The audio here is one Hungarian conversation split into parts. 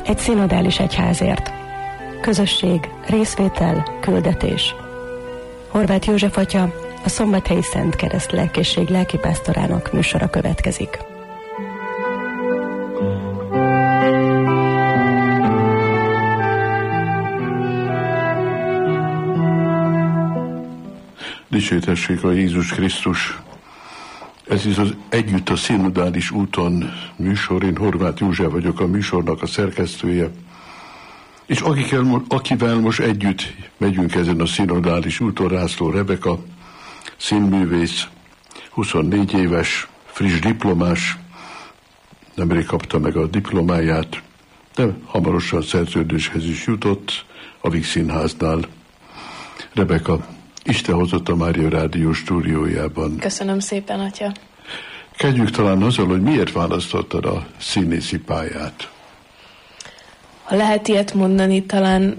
Egy szinodális egyházért. Közösség, részvétel, küldetés. Horváth József atya, a Szombathelyi Szent Kereszt Lelkészség lelkipásztorának műsora következik. Dicsértessék a Jézus Krisztus! Ez is az Együtt a szinodális úton műsor. Én Horváth József vagyok, a műsornak a szerkesztője. És akivel most együtt megyünk ezen a szinodális úton, Rászló Rebeka, színművész, 24 éves, friss diplomás, nemrég kapta meg a diplomáját, de hamarosan szerződéshez is jutott a Víg Színháznál. Rebeka, Isten hozott a Mária Rádió stúdiójában. Köszönöm szépen, atya. Kezdjük talán azzal, hogy miért választottad a színészi pályát? Ha lehet ilyet mondani, talán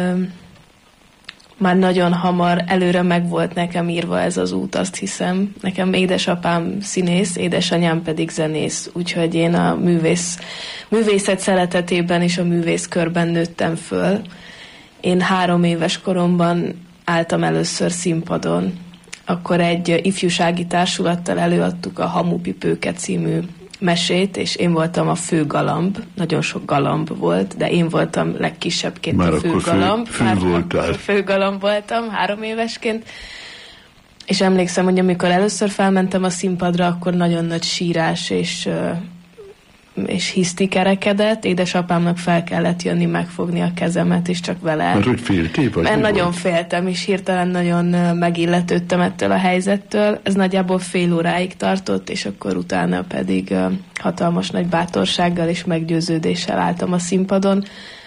már nagyon hamar előre meg volt nekem írva ez az út, azt hiszem. Nekem édesapám színész, édesanyám pedig zenész, úgyhogy én a művészet szeretetében és a művészkörben nőttem föl. Én 3 éves koromban álltam először színpadon. Akkor egy ifjúsági társulattal előadtuk a Hamupipőke című mesét, és én voltam a főgalamb. Nagyon sok galamb volt, de én voltam legkisebbként már a főgalamb. Voltál. Főgalamb voltam 3 évesként. És emlékszem, hogy amikor először felmentem a színpadra, akkor nagyon nagy sírás és hiszti kerekedett. Édesapámnak fel kellett jönni, megfogni a kezemet, és csak vele... Mert hogy féltél? Mert nagyon féltem, és hirtelen nagyon megilletődtem ettől a helyzettől. Ez nagyjából fél óráig tartott, és akkor utána pedig hatalmas nagy bátorsággal és meggyőződéssel álltam a színpadon.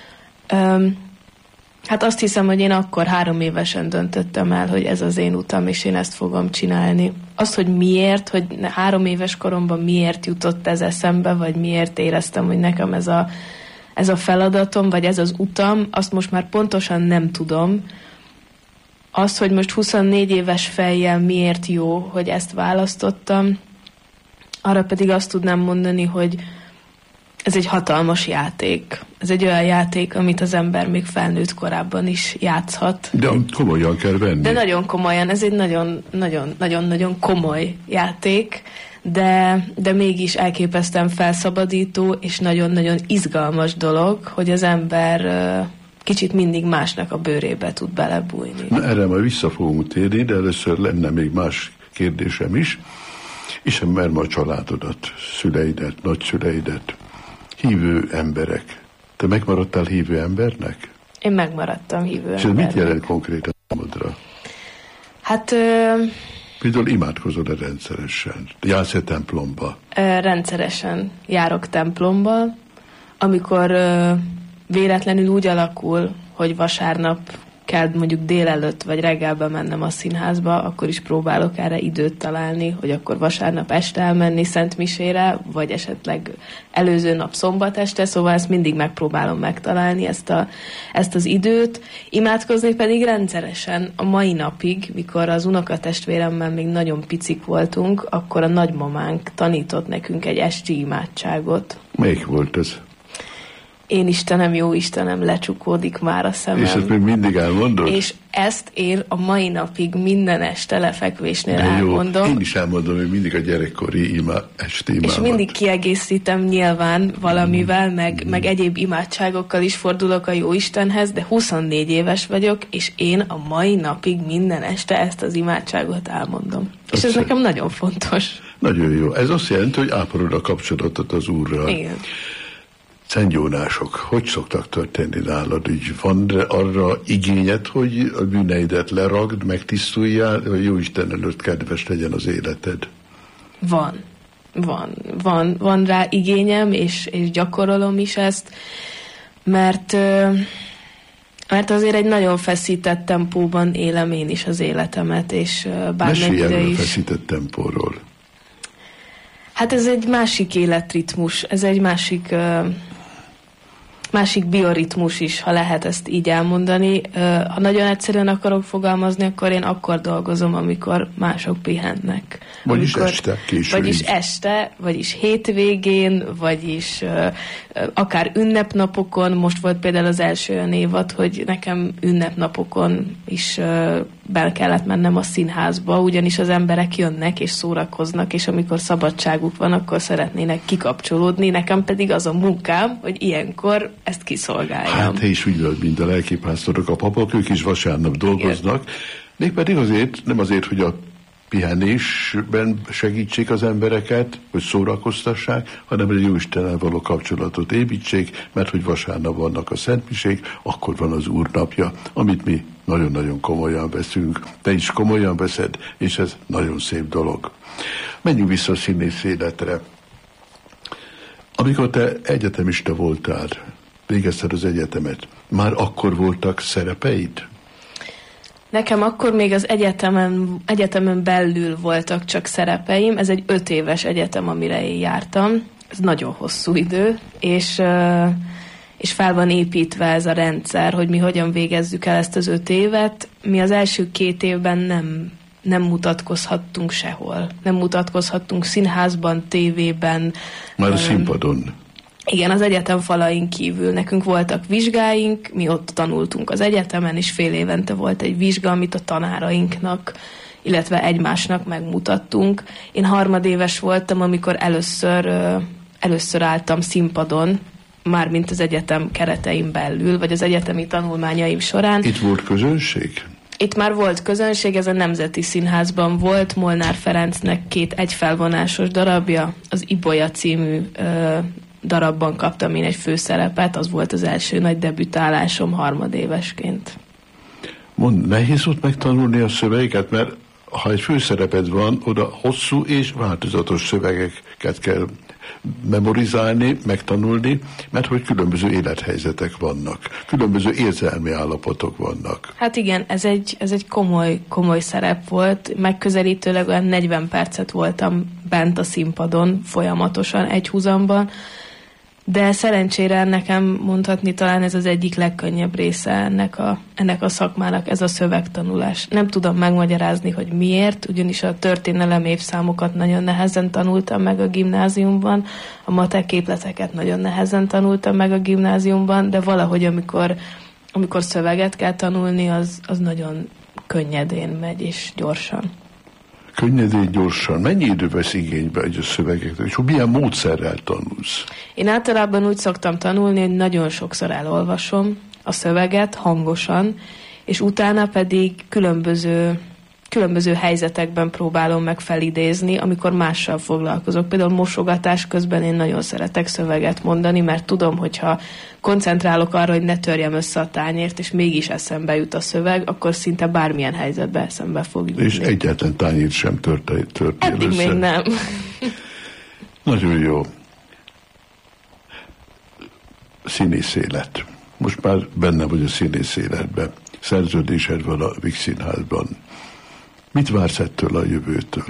Hát azt hiszem, hogy én akkor 3 évesen döntöttem el, hogy ez az én utam, és én ezt fogom csinálni. Az, hogy miért, hogy 3 éves koromban miért jutott ez eszembe, vagy miért éreztem, hogy nekem ez a feladatom, vagy ez az utam, azt most már pontosan nem tudom. Az, hogy most 24 éves fejjel miért jó, hogy ezt választottam, arra pedig azt tudnám mondani, hogy ez egy hatalmas játék. Ez egy olyan játék, amit az ember még felnőtt korában is játszhat. De komolyan kell venni. De nagyon komolyan. Ez egy nagyon komoly játék, de mégis elképesztően felszabadító, és nagyon-nagyon izgalmas dolog, hogy az ember kicsit mindig másnak a bőrébe tud belebújni. Na, erre majd vissza fogunk térni, de először lenne még más kérdésem is. Ismerem a családodat, szüleidet, nagyszüleidet. Hívő emberek. Te megmaradtál hívő embernek? Én megmaradtam hívő embernek. És ez mit jelent konkrétan számodra? Hát... Például imádkozol-e rendszeresen? Jársz-e templomba? Rendszeresen járok templomba. Amikor véletlenül úgy alakul, hogy vasárnap kell mondjuk délelőtt vagy reggelbe mennem a színházba, akkor is próbálok erre időt találni, hogy akkor vasárnap este elmenni szentmisére, vagy esetleg előző nap szombat este, szóval ezt mindig megpróbálom megtalálni, ezt az időt. Imádkozni pedig rendszeresen a mai napig, mikor az unokatestvéremmel még nagyon picik voltunk, akkor a nagymamánk tanított nekünk egy esti imádságot. Melyik volt ez? Én Istenem, jó Istenem, lecsukódik már a szemem. És ezt még mindig elmondod? És ezt én a mai napig minden este lefekvésnél elmondom. Én is elmondom, hogy mindig a gyerekkori esti imámat. És mindig kiegészítem nyilván valamivel, meg egyéb imádságokkal is fordulok a jó Istenhez, de 24 éves vagyok, és én a mai napig minden este ezt az imádságot elmondom. És ez nekem nagyon fontos. Nagyon jó. Ez azt jelenti, hogy ápolod a kapcsolatot az Úrral. Igen. Szentgyónások, hogy szoktak történni nálad? Így van arra igényed, hogy a bűneidet leragd, megtisztuljál, hogy jó Isten előtt kedves legyen az életed? Van rá igényem, és gyakorolom is ezt, mert azért egy nagyon feszített tempóban élem én is az életemet, és bármennyire is... feszített tempóról. Hát ez egy másik életritmus, ez egy másik másik bioritmus is, ha lehet ezt így elmondani. Ha nagyon egyszerűen akarok fogalmazni, akkor én akkor dolgozom, amikor mások pihennek. Vagyis este, későn. Vagyis este, vagyis hétvégén, vagyis akár ünnepnapokon. Most volt például az első olyan évad, hogy nekem ünnepnapokon is be kellett mennem a színházba, ugyanis az emberek jönnek és szórakoznak, és amikor szabadságuk van, akkor szeretnének kikapcsolódni, nekem pedig az a munkám, hogy ilyenkor ezt kiszolgáljam. Hát te is úgy vagy, mint a lelkipásztorok, a papok, ők is vasárnap dolgoznak, mégpedig azért, nem azért, hogy a pihenésben segítsék az embereket, hogy szórakoztassák, hanem hogy jó Istennel való kapcsolatot építsék, mert hogy vasárnap vannak a szentmisék, akkor van az Úr napja, amit mi nagyon-nagyon komolyan veszünk. Te is komolyan veszed, és ez nagyon szép dolog. Menjünk vissza a színész életre. Amikor te egyetemista voltál, végezted az egyetemet, már akkor voltak szerepeid? Nekem akkor még az egyetemen belül voltak csak szerepeim. Ez egy 5 éves egyetem, amire én jártam. Ez nagyon hosszú idő, és fel van építve ez a rendszer, hogy mi hogyan végezzük el ezt az 5 évet. Mi az első 2 évben nem mutatkozhattunk sehol. Nem mutatkozhattunk színházban, tévében. Már a színpadon. Igen, az egyetem falain kívül. Nekünk voltak vizsgáink, mi ott tanultunk az egyetemen, és fél évente volt egy vizsga, amit a tanárainknak, illetve egymásnak megmutattunk. Én harmadéves voltam, amikor először álltam színpadon, mármint az egyetem keretein belül, vagy az egyetemi tanulmányaim során. Itt volt közönség? Itt már volt közönség, ez a Nemzeti Színházban volt, Molnár Ferencnek 2 egyfelvonásos darabja, az Ibolya című darabban kaptam én egy főszerepet, az volt az első nagy debütálásom harmadévesként. Nehéz ott megtanulni a szövegeket, mert ha egy főszereped van, oda hosszú és változatos szövegeket kell memorizálni, megtanulni, mert hogy különböző élethelyzetek vannak, különböző érzelmi állapotok vannak. Hát igen, ez egy komoly szerep volt, megközelítőleg olyan 40 percet voltam bent a színpadon folyamatosan, egy húzamban, de szerencsére nekem mondhatni talán ez az egyik legkönnyebb része ennek a szakmának, ez a szövegtanulás. Nem tudom megmagyarázni, hogy miért, ugyanis a történelem évszámokat nagyon nehezen tanultam meg a gimnáziumban, a matek képleteket nagyon nehezen tanultam meg a gimnáziumban, de valahogy amikor szöveget kell tanulni, az nagyon könnyedén megy és gyorsan. Könnyedén, gyorsan. Mennyi idő vesz igénybe egy a szövegeket, és milyen módszerrel tanulsz? Én általában úgy szoktam tanulni, hogy nagyon sokszor elolvasom a szöveget hangosan, és utána pedig különböző helyzetekben próbálom meg felidézni, amikor mással foglalkozok. Például mosogatás közben én nagyon szeretek szöveget mondani, mert tudom, hogyha koncentrálok arra, hogy ne törjem össze a tányért, és mégis eszembe jut a szöveg, akkor szinte bármilyen helyzetben eszembe fog jutni. És egyetlen tányért sem törtél eddig össze. még nem. Nagyon jó. Színész élet. Most már benne vagy a színész életben. Szerződésed van a Víg Színházban. Mit vársz ettől a jövőtől?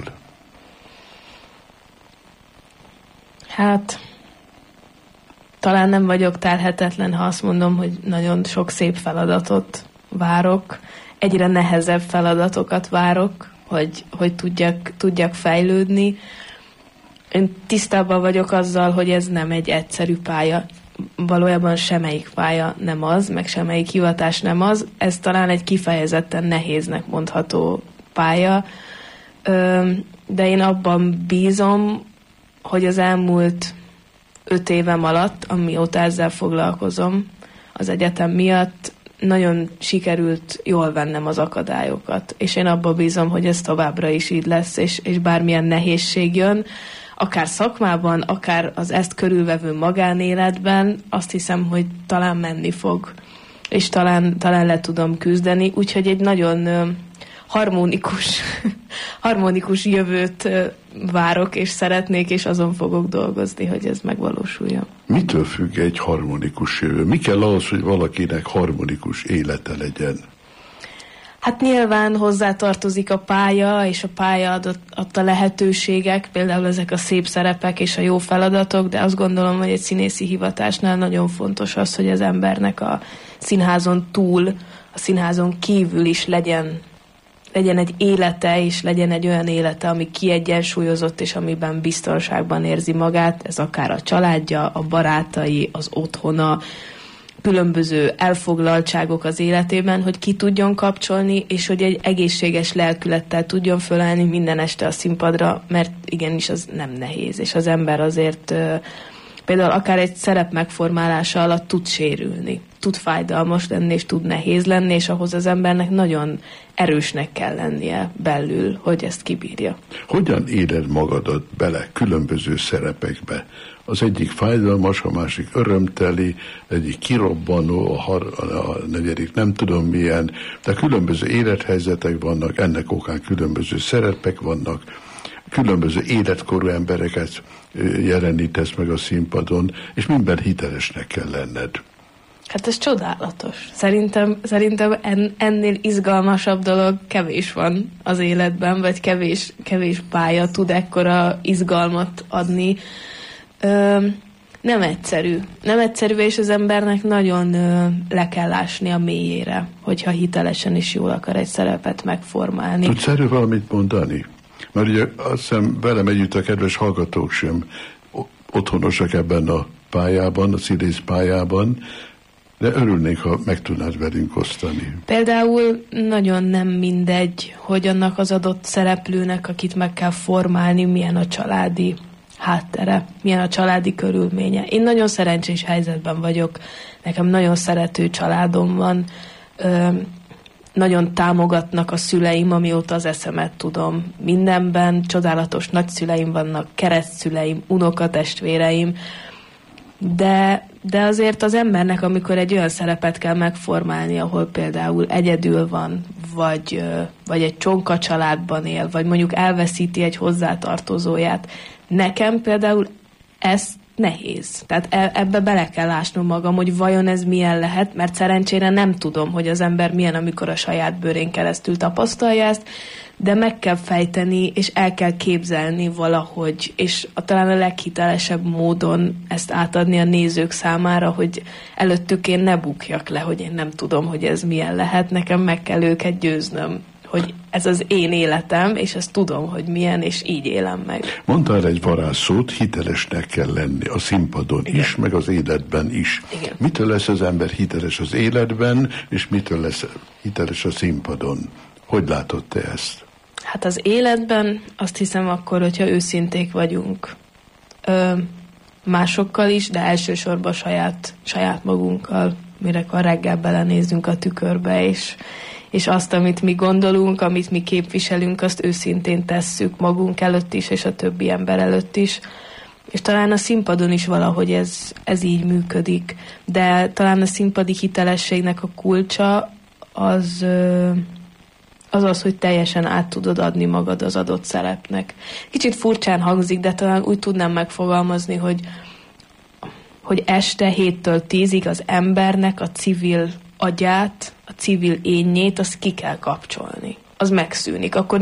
Hát, talán nem vagyok telhetetlen, ha azt mondom, hogy nagyon sok szép feladatot várok. Egyre nehezebb feladatokat várok, hogy tudjak fejlődni. Én tisztában vagyok azzal, hogy ez nem egy egyszerű pálya. Valójában semmelyik pálya nem az, meg semmelyik hivatás nem az. Ez talán egy kifejezetten nehéznek mondható pálya, de én abban bízom, hogy az elmúlt 5 évem alatt, amióta ezzel foglalkozom az egyetem miatt, nagyon sikerült jól vennem az akadályokat, és én abban bízom, hogy ez továbbra is így lesz, és bármilyen nehézség jön, akár szakmában, akár az ezt körülvevő magánéletben, azt hiszem, hogy talán menni fog, és talán le tudom küzdeni, úgyhogy egy nagyon harmonikus jövőt várok, és szeretnék, és azon fogok dolgozni, hogy ez megvalósuljon. Mitől függ egy harmonikus jövő? Mi kell ahhoz, hogy valakinek harmonikus élete legyen? Hát nyilván hozzátartozik a pálya, és a pálya adta lehetőségek, például ezek a szép szerepek és a jó feladatok, de azt gondolom, hogy egy színészi hivatásnál nagyon fontos az, hogy az embernek a színházon túl, a színházon kívül is legyen egy élete, és legyen egy olyan élete, ami kiegyensúlyozott, és amiben biztonságban érzi magát. Ez akár a családja, a barátai, az otthona, különböző elfoglaltságok az életében, hogy ki tudjon kapcsolni, és hogy egy egészséges lelkülettel tudjon fölállni minden este a színpadra, mert igenis az nem nehéz, és az ember azért például akár egy szerep megformálása alatt tud sérülni, tud fájdalmas lenni, és tud nehéz lenni, és ahhoz az embernek nagyon erősnek kell lennie belül, hogy ezt kibírja. Hogyan éled magadat bele különböző szerepekbe? Az egyik fájdalmas, a másik örömteli, egyik kirobbanó, a negyedik nem tudom milyen, de különböző élethelyzetek vannak, ennek okán különböző szerepek vannak, különböző életkorú embereket jelenítesz meg a színpadon, és minden hitelesnek kell lenned. Hát ez csodálatos. Szerintem ennél izgalmasabb dolog kevés van az életben, vagy kevés pálya tud ekkora izgalmat adni. Nem egyszerű, és az embernek nagyon le kell ásni a mélyére, hogyha hitelesen is jól akar egy szerepet megformálni. Tudsz erről valamit mondani? Mert ugye azt hiszem velem együtt a kedves hallgatók sem otthonosak ebben a pályában, a színész pályában, de örülnék, ha meg tudnád velünk osztani. Például nagyon nem mindegy, hogy annak az adott szereplőnek, akit meg kell formálni, milyen a családi háttere, milyen a családi körülménye. Én nagyon szerencsés helyzetben vagyok, nekem nagyon szerető családom van, nagyon támogatnak a szüleim, amióta az eszemet tudom. Mindenben csodálatos nagyszüleim vannak, keresztszüleim, unokatestvéreim, de azért az embernek, amikor egy olyan szerepet kell megformálni, ahol például egyedül van, vagy egy csonka családban él, vagy mondjuk elveszíti egy hozzátartozóját. Nekem például ez nehéz. Tehát ebbe bele kell ásnom magam, hogy vajon ez milyen lehet, mert szerencsére nem tudom, hogy az ember milyen, amikor a saját bőrén keresztül tapasztalja ezt, de meg kell fejteni, és el kell képzelni valahogy, és talán a leghitelesebb módon ezt átadni a nézők számára, hogy előttük én ne bukjak le, hogy én nem tudom, hogy ez milyen lehet, nekem meg kell őket győznöm, hogy ez az én életem, és ezt tudom, hogy milyen, és így élem meg. Mondtál egy varázsszót, hitelesnek kell lenni a színpadon is, meg az életben is. Igen. Mitől lesz az ember hiteles az életben, és mitől lesz hiteles a színpadon? Hogy látod te ezt? Hát az életben azt hiszem akkor, hogyha őszinték vagyunk másokkal is, de elsősorban saját magunkkal, mire a reggel belenézzünk a tükörbe, és azt, amit mi gondolunk, amit mi képviselünk, azt őszintén tesszük magunk előtt is, és a többi ember előtt is. És talán a színpadon is valahogy ez így működik. De talán a színpadi hitelességnek a kulcsa az, hogy teljesen át tudod adni magad az adott szerepnek. Kicsit furcsán hangzik, de talán úgy tudnám megfogalmazni, hogy este 7-től 10-ig az embernek a civil agyát, a civil énnyét, azt ki kell kapcsolni. Az megszűnik. Akkor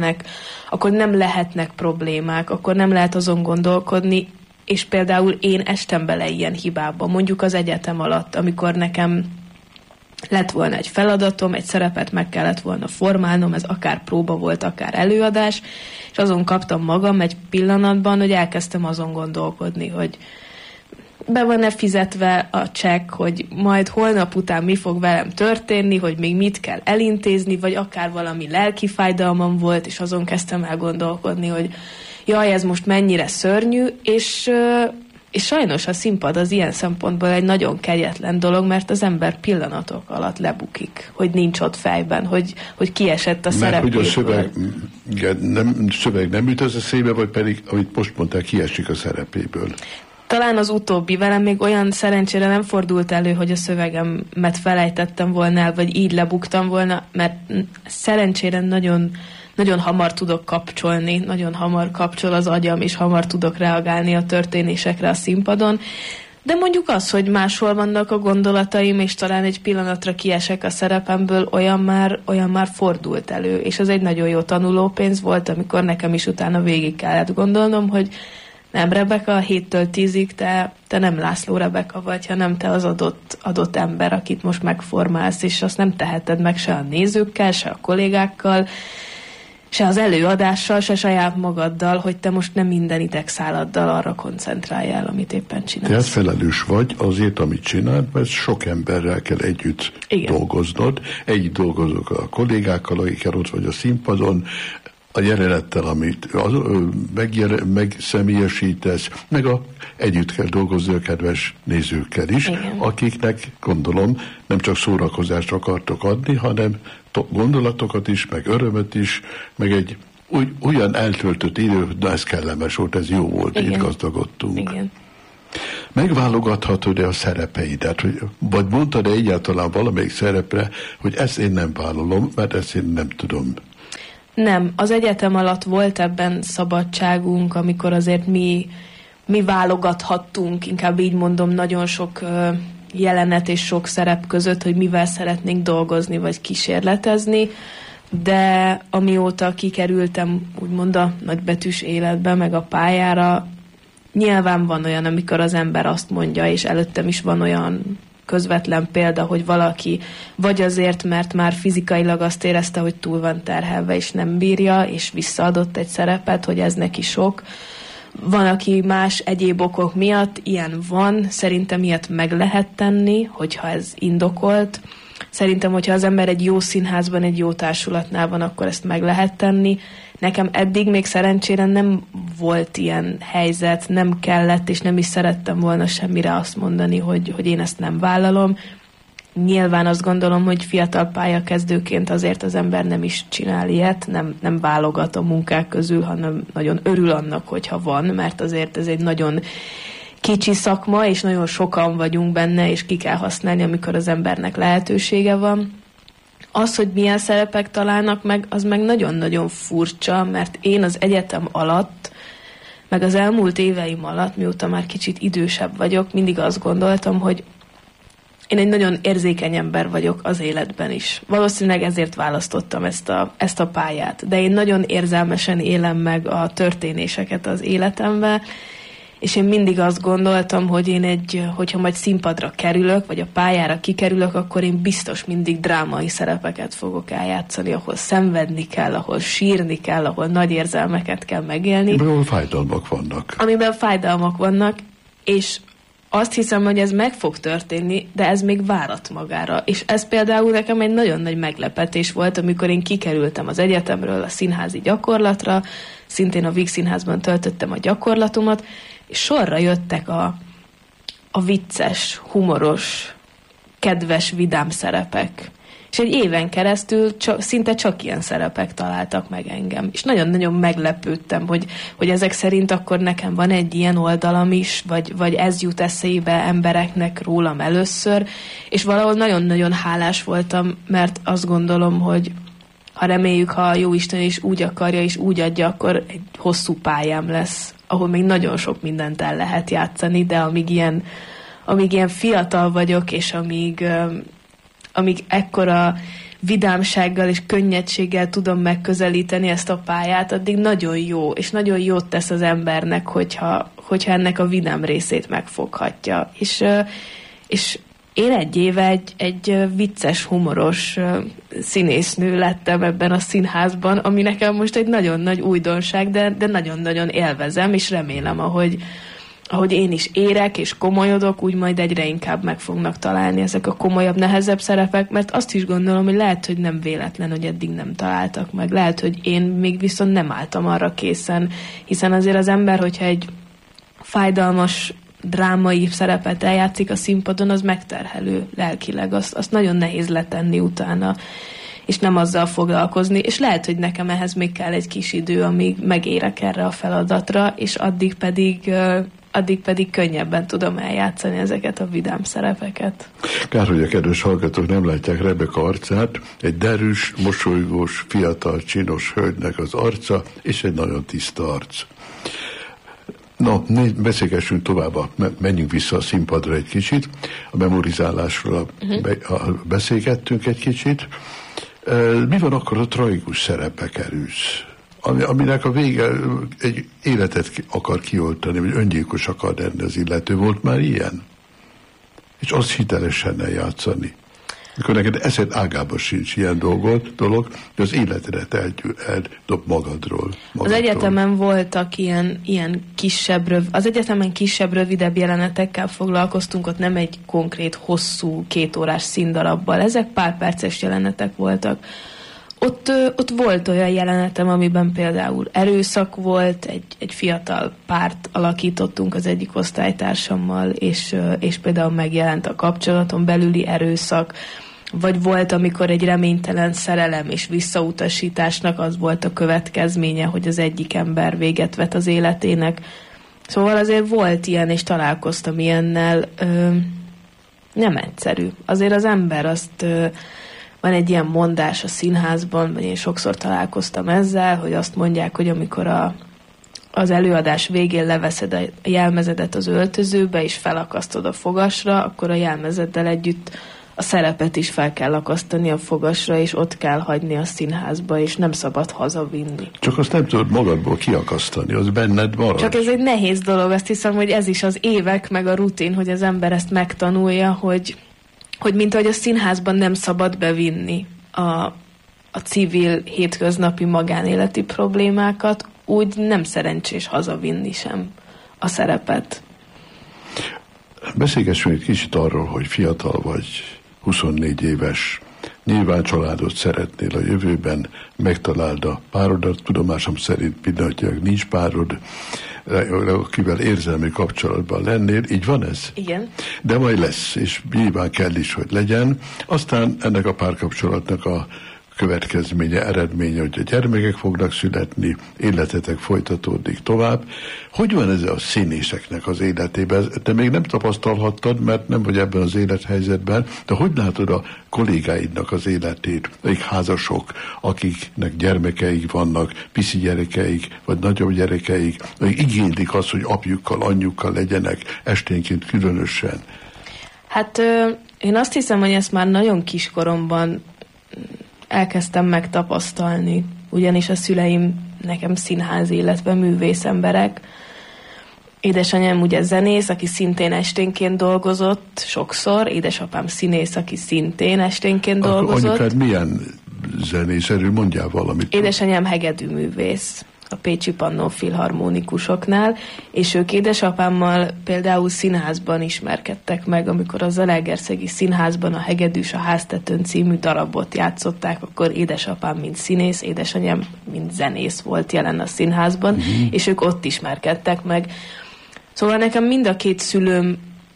nem lehetnek problémák, akkor nem lehet azon gondolkodni, és például én estem bele ilyen hibába, mondjuk az egyetem alatt, amikor nekem lett volna egy feladatom, egy szerepet meg kellett volna formálnom, ez akár próba volt, akár előadás, és azon kaptam magam egy pillanatban, hogy elkezdtem azon gondolkodni, hogy be van-e fizetve a csekk, hogy majd holnap után mi fog velem történni, hogy még mit kell elintézni, vagy akár valami lelki fájdalmam volt, és azon kezdtem el gondolkodni, hogy jaj, ez most mennyire szörnyű, és sajnos a színpad az ilyen szempontból egy nagyon kegyetlen dolog, mert az ember pillanatok alatt lebukik, hogy nincs ott fejben, hogy kiesett a szerepéből. Mert hogy a szöveg nem üt az eszébe, vagy pedig, amit most mondtál, kiesik a szerepéből? Talán az utóbbi, velem még olyan szerencsére nem fordult elő, hogy a szövegemet felejtettem volna el, vagy így lebuktam volna, mert szerencsére nagyon, nagyon hamar tudok kapcsolni, nagyon hamar kapcsol az agyam, és hamar tudok reagálni a történésekre a színpadon, De mondjuk az, hogy máshol vannak a gondolataim, és talán egy pillanatra kiesek a szerepemből, olyan már fordult elő. És az egy nagyon jó tanulópénz volt, amikor nekem is utána végig kellett gondolnom, hogy nem, Rebeka, 7-től 10-ig te nem László Rebeka vagy, hanem te az adott ember, akit most megformálsz, és azt nem teheted meg se a nézőkkel, se a kollégákkal, se az előadással, se saját magaddal, hogy te most nem minden idegszáladdal arra koncentráljál, amit éppen csinálsz. Tehát felelős vagy azért, amit csinálod, mert sok emberrel kell együtt dolgoznod. Együtt dolgozok a kollégákkal, akikkel ott vagy a színpadon, a jelenettel, amit megszemélyesítesz, meg együtt kell dolgozni a kedves nézőkkel is, igen, akiknek, gondolom, nem csak szórakozást akartok adni, hanem gondolatokat is, meg örömet is, meg egy olyan eltöltött idő, de ez kellemes volt, ez jó volt, igen, itt gazdagodtunk. Igen. Megválogathatod-e a szerepeidet? Vagy mondtad-e egyáltalán valamelyik szerepre, hogy ezt én nem vállalom, mert ezt én nem tudom? Nem, az egyetem alatt volt ebben szabadságunk, amikor azért mi válogathattunk, inkább így mondom, nagyon sok jelenet és sok szerep között, hogy mivel szeretnénk dolgozni vagy kísérletezni, de amióta kikerültem úgymond a nagybetűs életbe, meg a pályára, nyilván van olyan, amikor az ember azt mondja, és előttem is van olyan közvetlen példa, hogy valaki vagy azért, mert már fizikailag azt érezte, hogy túl van terhelve, és nem bírja, és visszaadott egy szerepet, hogy ez neki sok. Van, aki más egyéb okok miatt, ilyen van, szerintem ilyet meg lehet tenni, hogyha ez indokolt. Szerintem, hogyha az ember egy jó színházban, egy jó társulatnál van, akkor ezt meg lehet tenni. Nekem eddig még szerencsére nem volt ilyen helyzet, nem kellett, és nem is szerettem volna semmire azt mondani, hogy én ezt nem vállalom. Nyilván azt gondolom, hogy fiatal pályakezdőként azért az ember nem is csinál ilyet, nem válogat a munkák közül, hanem nagyon örül annak, hogyha van, mert azért ez egy nagyon kicsi szakma, és nagyon sokan vagyunk benne, és ki kell használni, amikor az embernek lehetősége van. Az, hogy milyen szerepek találnak meg, az meg nagyon-nagyon furcsa, mert én az egyetem alatt, meg az elmúlt éveim alatt, mióta már kicsit idősebb vagyok, mindig azt gondoltam, hogy én egy nagyon érzékeny ember vagyok az életben is. Valószínűleg ezért választottam ezt a pályát. De én nagyon érzelmesen élem meg a történéseket az életemben, és én mindig azt gondoltam, hogy hogyha majd színpadra kerülök, vagy a pályára kikerülök, akkor én biztos mindig drámai szerepeket fogok eljátszani, ahol szenvedni kell, ahol sírni kell, ahol nagy érzelmeket kell megélni. Amiben fájdalmak vannak. Amiben fájdalmak vannak, és azt hiszem, hogy ez meg fog történni, de ez még várat magára. És ez például nekem egy nagyon nagy meglepetés volt, amikor én kikerültem az egyetemről a színházi gyakorlatra, szintén a Víg Színházban töltöttem a gyakorlatomat, és sorra jöttek a vicces, humoros, kedves, vidám szerepek. És egy éven keresztül szinte csak ilyen szerepek találtak meg engem. És nagyon-nagyon meglepődtem, hogy ezek szerint akkor nekem van egy ilyen oldalam is, vagy ez jut eszébe embereknek rólam először. És valahol nagyon-nagyon hálás voltam, mert azt gondolom, hogy ha reméljük, ha a Jóisten is úgy akarja és úgy adja, akkor egy hosszú pályám lesz, ahol még nagyon sok mindent el lehet játszani, de amíg ilyen fiatal vagyok, és amíg ekkora vidámsággal és könnyedséggel tudom megközelíteni ezt a pályát, addig nagyon jó, és nagyon jót tesz az embernek, hogyha ennek a vidám részét megfoghatja. És én egy éve egy vicces, humoros színésznő lettem ebben a színházban, ami nekem most egy nagyon nagy újdonság, de nagyon-nagyon élvezem, és remélem, ahogy én is érek és komolyodok, úgy majd egyre inkább meg fognak találni ezek a komolyabb, nehezebb szerepek, mert azt is gondolom, hogy lehet, hogy nem véletlen, hogy eddig nem találtak meg. Lehet, hogy én még viszont nem álltam arra készen, hiszen azért az ember, hogyha egy fájdalmas, drámai szerepet eljátszik a színpadon, az megterhelő lelkileg, azt nagyon nehéz letenni utána, és nem azzal foglalkozni, és lehet, hogy nekem ehhez még kell egy kis idő, amíg megérek erre a feladatra, és addig pedig könnyebben tudom eljátszani ezeket a vidám szerepeket. Kár, hogy a kedves hallgatók nem látják Rebeka arcát, egy derűs, mosolygós, fiatal, csinos hölgynek az arca, és egy nagyon tiszta arc. No, beszélgessünk tovább, menjünk vissza a színpadra egy kicsit, a memorizálásról beszélgettünk egy kicsit. Mi van akkor, a tragikus szerepbe kerülsz? Aminek a vége egy életet akar kioltani, vagy öngyilkos akar lenni az illető. Volt már ilyen? És azt hitelesen játszani. Mikor neked eszed ágában sincs ilyen dolog, de az életedet eldob magadról. Az egyetemen voltak ilyen kisebb, az egyetemen kisebb, rövidebb jelenetekkel foglalkoztunk, ott nem egy konkrét, hosszú, 2 órás színdarabbal. Ezek pár perces jelenetek voltak. Ott volt olyan jelenetem, amiben például erőszak volt, egy fiatal párt alakítottunk az egyik osztálytársammal, és például megjelent a kapcsolaton belüli erőszak, vagy volt, amikor egy reménytelen szerelem és visszautasításnak az volt a következménye, hogy az egyik ember véget vet az életének. Szóval azért volt ilyen, és találkoztam ilyennel. Nem egyszerű. Azért az ember azt... Van egy ilyen mondás a színházban, vagy én sokszor találkoztam ezzel, hogy azt mondják, hogy amikor az előadás végén leveszed a jelmezedet az öltözőbe, és felakasztod a fogasra, akkor a jelmezeddel együtt a szerepet is fel kell akasztani a fogasra, és ott kell hagyni a színházba, és nem szabad hazavinni. Csak azt nem tudod magadból kiakasztani, az benned marad. Csak ez egy nehéz dolog, azt hiszem, hogy ez is az évek, meg a rutin, hogy az ember ezt megtanulja, hogy mint ahogy a színházban nem szabad bevinni a civil, hétköznapi magánéleti problémákat, úgy nem szerencsés hazavinni sem a szerepet. Beszélgessünk egy kicsit arról, hogy fiatal vagy, 24 éves, nyilván családot szeretnél a jövőben, megtaláld a párodat, tudomásom szerint pillanatnyilag nincs párod, akivel érzelmi kapcsolatban lennél, így van ez? Igen. De majd lesz, és nyilván kell is, hogy legyen. Aztán ennek a párkapcsolatnak a következménye, eredménye, hogy a gyermekek fognak születni, életetek folytatódik tovább. Hogy van ez a színészeknek az életében? Te még nem tapasztalhattad, mert nem vagy ebben az élethelyzetben, de hogy látod a kollégáidnak az életét, akik házasok, akiknek gyermekeik vannak, piszi gyerekeik, vagy nagyobb gyerekeik, akik igénylik azt, hogy apjukkal, anyjukkal legyenek, esténként különösen? Hát én azt hiszem, hogy ezt már nagyon kiskoromban elkezdtem megtapasztalni, ugyanis a szüleim nekem színházi, illetve művész emberek. Édesanyám ugye zenész, aki szintén esténként dolgozott sokszor, édesapám színész, aki szintén esténként dolgozott. Anyukád milyen zenész? Erről mondjál valamit. Édesanyám hegedűművész a Pécsi Pannó Filharmonikusoknál, és ők édesapámmal például színházban ismerkedtek meg, amikor a Zalaegerszegi Színházban a Hegedűs a háztetőn című darabot játszották, akkor édesapám mint színész, édesanyám mint zenész volt jelen a színházban, és ők ott ismerkedtek meg. Szóval nekem mind a két szülőm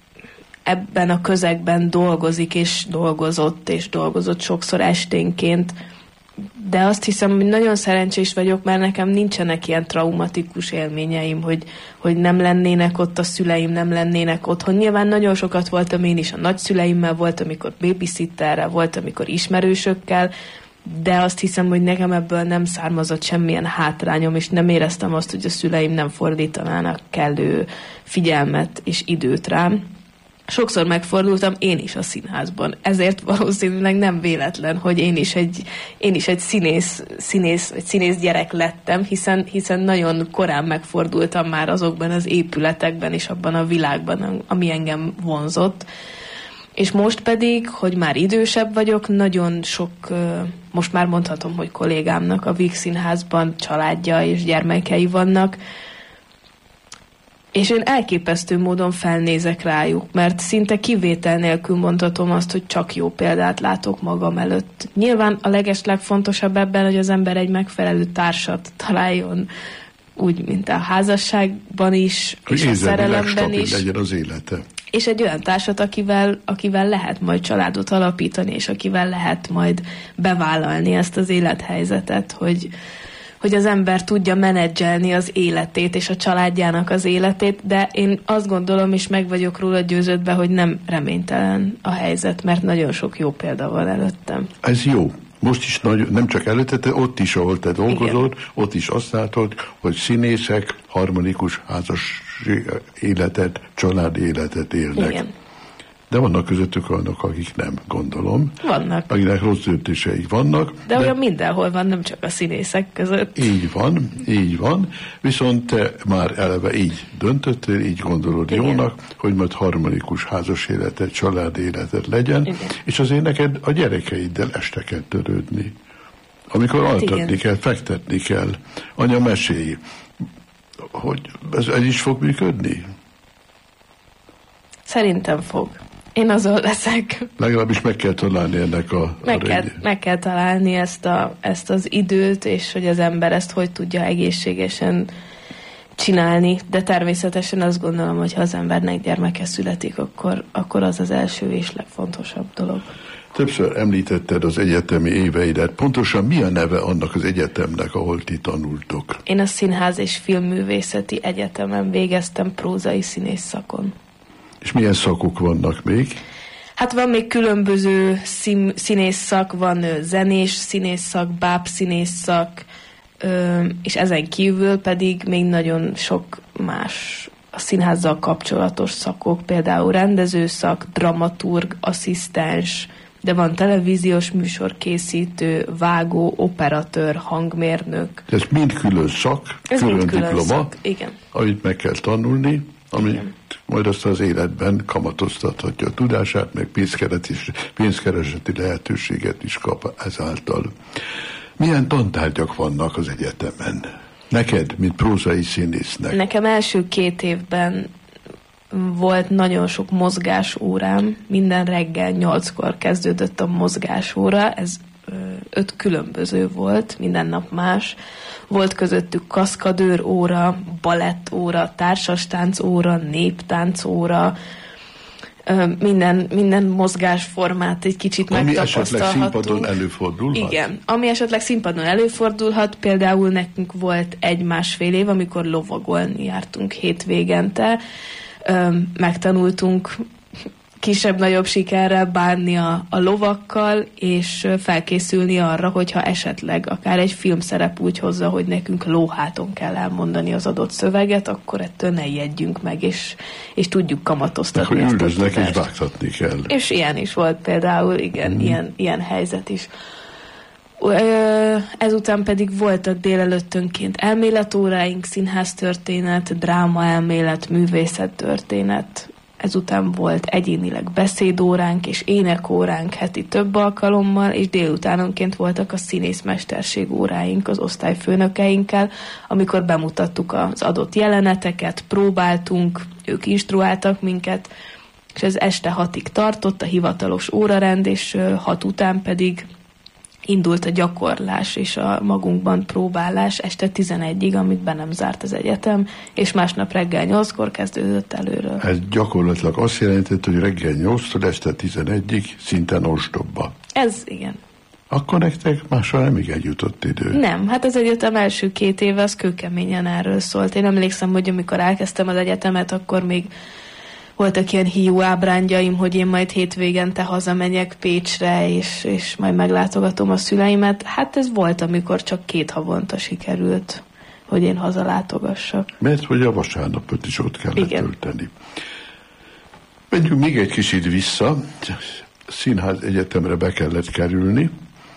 ebben a közegben dolgozik, és dolgozott sokszor esténként, de azt hiszem, hogy nagyon szerencsés vagyok, mert nekem nincsenek ilyen traumatikus élményeim, hogy nem lennének ott a szüleim, nem lennének otthon. Nyilván nagyon sokat voltam én is a nagyszüleimmel, volt, amikor babysitterrel, volt, amikor ismerősökkel, de azt hiszem, hogy nekem ebből nem származott semmilyen hátrányom, és nem éreztem azt, hogy a szüleim nem fordítanának kellő figyelmet és időt rám. Sokszor megfordultam én is a színházban. Ezért valószínűleg nem véletlen, hogy én is egy színész gyerek lettem, hiszen nagyon korán megfordultam már azokban az épületekben és abban a világban, ami engem vonzott. És most pedig, hogy már idősebb vagyok, nagyon sok, most már mondhatom, hogy kollégámnak a Víg Színházban családja és gyermekei vannak, és én elképesztő módon felnézek rájuk, mert szinte kivétel nélkül mondhatom azt, hogy csak jó példát látok magam előtt. Nyilván a legeslegfontosabb ebben, hogy az ember egy megfelelő társat találjon, úgy, mint a házasságban is, hogy és a szerelemben is. Legyen az élete. És egy olyan társat, akivel lehet majd családot alapítani, és akivel lehet majd bevállalni ezt az élethelyzetet, hogy az ember tudja menedzselni az életét és a családjának az életét, de én azt gondolom, és meg vagyok róla győződve, hogy nem reménytelen a helyzet, mert nagyon sok jó példa van előttem. Ez jó. Most is nem csak előtte, ott is, ahol te dolgozol, igen. Ott is azt látod, hogy színészek harmonikus házas életet, családi életet élnek. Igen. De vannak közöttük olyanok, akik nem, gondolom. Vannak. Akinek rossz döntéseik vannak. De olyan mindenhol van, nem csak a színészek között. Így van. Viszont te már eleve így döntöttél, így gondolod igen. Jónak, hogy majd harmonikus házas életet, családi életet legyen, igen. És azért neked a gyerekeiddel este kell törődni. Amikor altatni kell, fektetni kell. Anya, mesélj, hogy ez is fog működni? Szerintem fog. Én azon leszek. Legalábbis meg kell találni ennek meg kell találni ezt az időt, és hogy az ember ezt hogy tudja egészségesen csinálni. De természetesen azt gondolom, hogy ha az embernek gyermeke születik, akkor az az első és legfontosabb dolog. Többször említetted az egyetemi éveidet. Pontosan mi a neve annak az egyetemnek, ahol ti tanultok? Én a Színház és Filmművészeti Egyetemen végeztem prózai színész szakon. És milyen szakok vannak még? Hát van még különböző színész szak, van zenés színész szak, báb színész szak, és ezen kívül pedig még nagyon sok más a színházzal kapcsolatos szakok, például rendezőszak, dramaturg, asszisztens, de van televíziós műsorkészítő, vágó, operatőr, hangmérnök. Ez mind külön szak, külön diploma, szak, igen. Amit meg kell tanulni, amit majd azt az életben kamatoztathatja a tudását, meg pénzkereseti lehetőséget is kap ezáltal. Milyen tantárgyak vannak az egyetemen? Neked, mint prózai színésznek? Nekem első 2 évben volt nagyon sok mozgásórám. Minden reggel 8-kor kezdődött a mozgásóra. Ez 5 különböző volt, minden nap más. Volt közöttük kaszkadőr óra, balett óra, társastánc óra, néptánc óra, minden mozgásformát egy kicsit megtapasztalhattunk. Ami esetleg színpadon előfordulhat? Igen, ami esetleg színpadon előfordulhat. Például nekünk volt 1-1,5 év, amikor lovagolni jártunk hétvégente. Megtanultunk kisebb-nagyobb sikerrel bánni a lovakkal, és felkészülni arra, hogyha esetleg akár egy filmszerep úgy hozza, hogy nekünk lóháton kell elmondani az adott szöveget, akkor ettől ne ijedjünk meg, és tudjuk kamatoztatni. Hogy üldöznek és vágtatni kell. És ilyen is volt például, igen, ilyen helyzet is. Ezután pedig voltak délelőttönként elméletóráink, színháztörténet, drámaelmélet, művészettörténet. Ezután volt egyénileg beszédóránk és énekóránk heti több alkalommal, és délutánonként voltak a színészmesterség óráink az osztályfőnökeinkkel, amikor bemutattuk az adott jeleneteket, próbáltunk, ők instruáltak minket, és ez este 6-ig tartott a hivatalos órarend, és 6 után pedig indult a gyakorlás és a magunkban próbálás este 11-ig, amit be nem zárt az egyetem, és másnap reggel 8-kor kezdődött előről. Ez gyakorlatilag azt jelentett, hogy reggel 8-tól este 11-ig szinte non-stopba. Ez igen. Akkor nektek mással nem igen jutott idő. Nem, hát az egyetem első 2 éve az kőkeményen erről szólt. Én emlékszem, hogy amikor elkezdtem az egyetemet, akkor még voltak ilyen hiú ábrándjaim, hogy én majd hétvégente hazamegyek Pécsre, és majd meglátogatom a szüleimet. Hát ez volt, amikor csak 2 havonta sikerült, hogy én hazalátogassak. Mert hogy a vasárnapot is ott kellett tölteni. Menjünk még egy kicsit vissza. Színház egyetemre be kellett kerülni.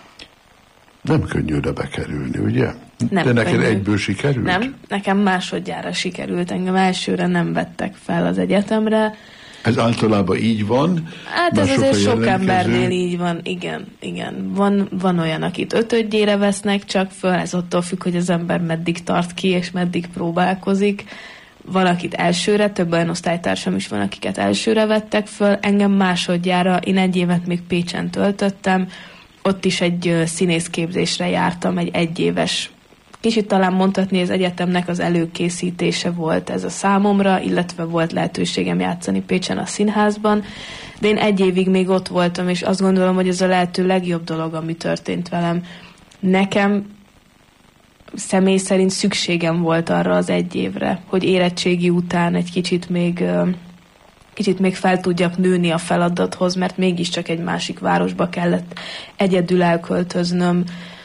Nem könnyű bekerülni, ugye? Nem de neked könnyű. Egyből sikerült? Nem, nekem másodjára sikerült. Engem elsőre nem vettek fel az egyetemre. Ez általában így van? Hát ez azért sok embernél így van, igen. Van olyan, akit 5-ödjére vesznek csak föl, ez attól függ, hogy az ember meddig tart ki, és meddig próbálkozik. Van, akit elsőre, több olyan osztálytársam is van, akiket elsőre vettek föl. Engem másodjára, én 1 évet még Pécsen töltöttem, ott is egy színészképzésre jártam, egy 1 éves, kicsit talán mondhatni, az egyetemnek az előkészítése volt ez a számomra, illetve volt lehetőségem játszani Pécsen a színházban, de én 1 évig még ott voltam, és azt gondolom, hogy ez a lehető legjobb dolog, ami történt velem. Nekem személy szerint szükségem volt arra az 1 évre, hogy érettségi után egy kicsit még kicsit még fel tudjak nőni a feladathoz, mert mégiscsak egy másik városba kellett egyedül elköltöznöm,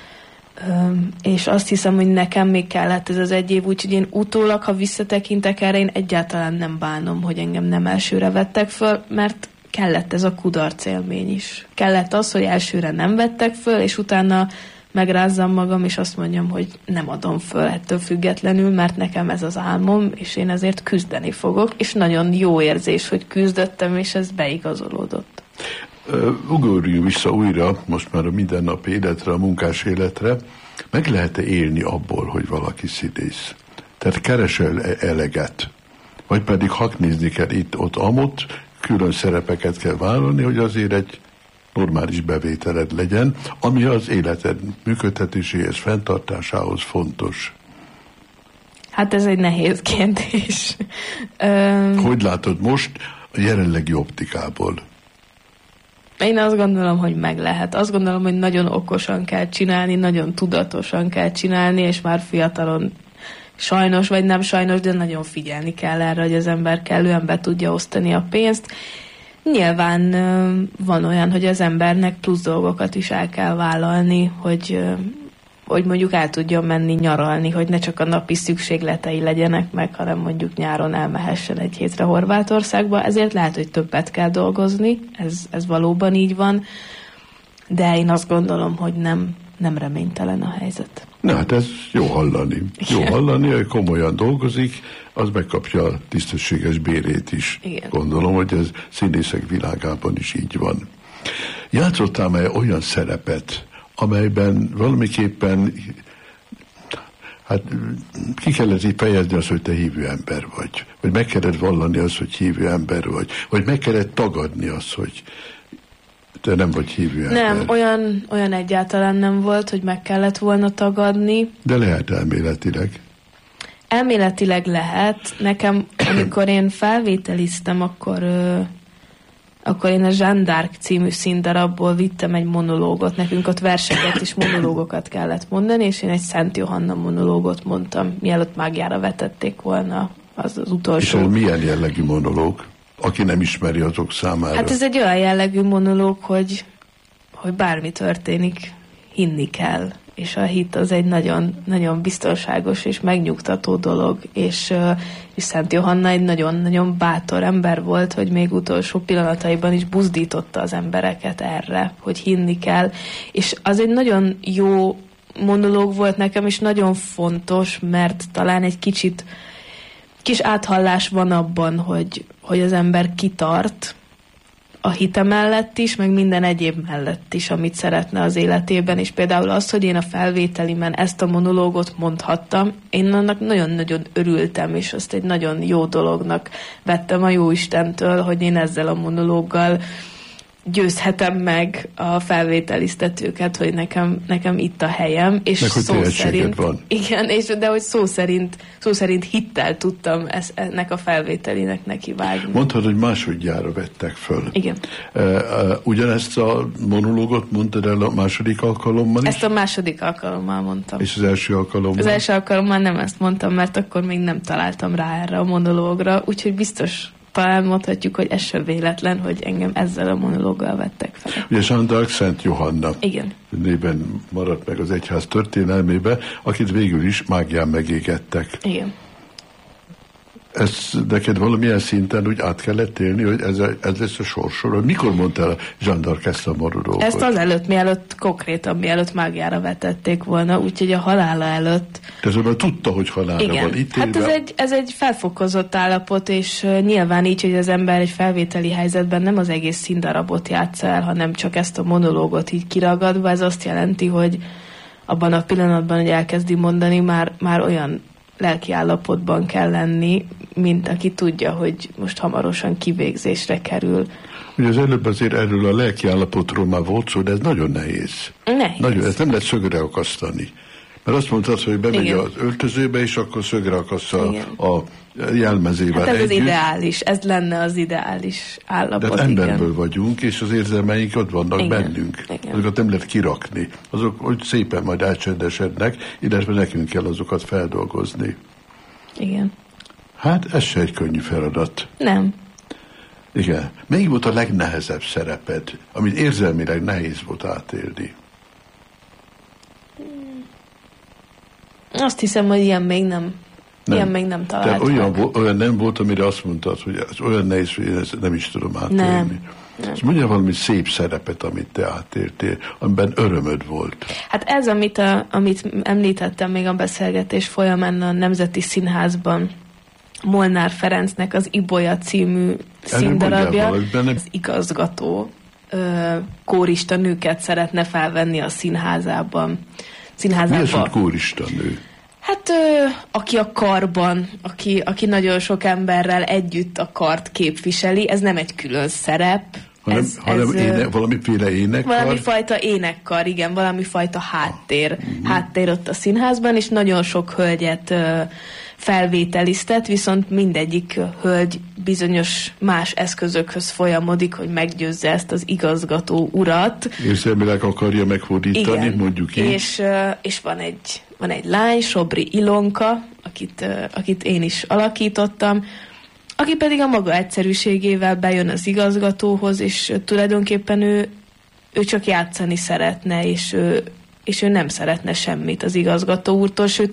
és azt hiszem, hogy nekem még kellett ez az 1 év, úgyhogy én utólag, ha visszatekintek erre, én egyáltalán nem bánom, hogy engem nem elsőre vettek föl, mert kellett ez a kudarc élmény is. Kellett az, hogy elsőre nem vettek föl, és utána megrázzam magam, és azt mondjam, hogy nem adom föl ettől függetlenül, mert nekem ez az álmom, és én ezért küzdeni fogok, és nagyon jó érzés, hogy küzdöttem, és ez beigazolódott. Ugorjunk vissza újra, most már a mindennapi életre, a munkás életre. Meg lehet-e élni abból, hogy valaki színész? Tehát keresel eleget? Vagy pedig haknizni kell itt, amott, külön szerepeket kell vállalni, hogy azért egy normális bevételed legyen, ami az életed működtetéséhez, fenntartásához fontos. Hát ez egy nehéz kérdés. Hogy látod most a jelenlegi optikából? Én azt gondolom, hogy meg lehet. Azt gondolom, hogy nagyon okosan kell csinálni, nagyon tudatosan kell csinálni, és már fiatalon sajnos, vagy nem sajnos, de nagyon figyelni kell erre, hogy az ember kellően be tudja osztani a pénzt. Nyilván van olyan, hogy az embernek plusz dolgokat is el kell vállalni, hogy mondjuk el tudjon menni nyaralni, hogy ne csak a napi szükségletei legyenek meg, hanem mondjuk nyáron elmehessen egy hétre Horvátországba. Ezért lehet, hogy többet kell dolgozni, ez valóban így van, de én azt gondolom, hogy nem reménytelen a helyzet. Na hát ez jó hallani. Igen. Jó hallani, hogy komolyan dolgozik, az megkapja a tisztességes bérét is. Igen. Gondolom, hogy ez színészek világában is így van. Játszottál már olyan szerepet, amelyben valamiképpen hát ki kellett így fejezni azt, hogy te hívő ember vagy meg kellett vallani azt, hogy hívő ember vagy meg kellett tagadni azt, hogy te nem vagy hívő ember. Nem, olyan egyáltalán nem volt, hogy meg kellett volna tagadni. De lehet elméletileg. Elméletileg lehet. Nekem, amikor én felvételiztem, akkor én a Jeanne d'Arc című színdarabból vittem egy monológot. Nekünk ott verseket és monológokat kellett mondani, és én egy Szent Johanna monológot mondtam, mielőtt mágiára vetették volna az utolsó. És milyen jellegű monológ? Aki nem ismeri, azok számára. Hát ez egy olyan jellegű monológ, hogy bármi történik, hinni kell. És a hit az egy nagyon, nagyon biztonságos és megnyugtató dolog. És Szent Johanna egy nagyon-nagyon bátor ember volt, hogy még utolsó pillanataiban is buzdította az embereket erre, hogy hinni kell. És az egy nagyon jó monológ volt nekem, és nagyon fontos, mert talán egy kis áthallás van abban, hogy az ember kitart a hite mellett is, meg minden egyéb mellett is, amit szeretne az életében, és például az, hogy én a felvételimen ezt a monológot mondhattam, én annak nagyon-nagyon örültem, és azt egy nagyon jó dolognak vettem a Jóistentől, hogy én ezzel a monológgal győzhetem meg a felvételiztetőket, hogy nekem itt a helyem, és meg, szó szerint van. Igen, de hogy szó szerint hittel tudtam ennek a felvételinek nekivágni. Mondtad, hogy másodjára vettek föl. Igen. Ugyanezt a monológot mondtad el a második alkalommal is? Ezt a második alkalommal mondtam. És az első alkalommal? Az első alkalommal nem ezt mondtam, mert akkor még nem találtam rá erre a monológra, úgyhogy biztos talán mondhatjuk, hogy ez sem véletlen, hogy engem ezzel a monológgal vettek fel. Ugye Jeanne d'Arc Szent Johanna Igen. néven maradt meg az egyház történelmébe, akit végül is mágián megégettek. Igen. Ez neked valamilyen szinten úgy át kellett élni, hogy ez lesz a sorsor? Mikor mondtál Jeanne d'Arc ezt a monológot? Ezt azelőtt, mielőtt mágiára vetették volna, úgyhogy a halála előtt. Te azonban tudta, hogy halála van itt. Hát ez egy felfokozott állapot, és nyilván így, hogy az ember egy felvételi helyzetben nem az egész színdarabot játsz el, hanem csak ezt a monológot így kiragadva, ez azt jelenti, hogy abban a pillanatban, hogy elkezdi mondani, már olyan lelki állapotban kell lenni, mint aki tudja, hogy most hamarosan kivégzésre kerül. Ugye az előbb azért erről a lelki állapotról már volt szó, de ez nagyon nehéz. Nagyon, ezt nem lehet szögre akasztani. Mert azt mondtad, hogy bemegy az öltözőbe, és akkor szögre akaszt a jelmezével hát ez együtt. Az ideális, ez lenne az ideális állapot. De emberből vagyunk, és az érzelmeink ott vannak bennünk. Azokat nem lehet kirakni. Azok hogy szépen majd elcsendesednek, illetve nekünk kell azokat feldolgozni. Igen. Hát ez se egy könnyű feladat. Nem. Igen. Melyik volt a legnehezebb szereped, amit érzelmileg nehéz volt átélni? Azt hiszem, hogy ilyen még nem talált. Tehát olyan nem volt, amire azt mondtad, hogy ez olyan nehéz, hogy én ezt nem is tudom átélni. Nem. És mondja valami szép szerepet, amit te átéltél, amiben örömöd volt. Hát ez, amit említettem még a beszélgetés folyamán a Nemzeti Színházban, Molnár Ferencnek az Ibolya című színdarabja, az igazgató kórista nőket szeretne felvenni a színházában. Mi az, hogy kórista nő? Hát aki a karban, aki nagyon sok emberrel együtt a kart képviseli, ez nem egy külön szerep. Valamiféle énekkar? Valamifajta énekkar, igen, valamifajta háttér ott a színházban, és nagyon sok hölgyet felvételiztet, viszont mindegyik hölgy bizonyos más eszközökhöz folyamodik, hogy meggyőzze ezt az igazgató urat. Érzelmileg akarja megfordítani, igen, mondjuk így. És van egy lány, Sobri Ilonka, akit én is alakítottam, aki pedig a maga egyszerűségével bejön az igazgatóhoz, és tulajdonképpen ő csak játszani szeretne, és ő nem szeretne semmit az igazgató úrtól, sőt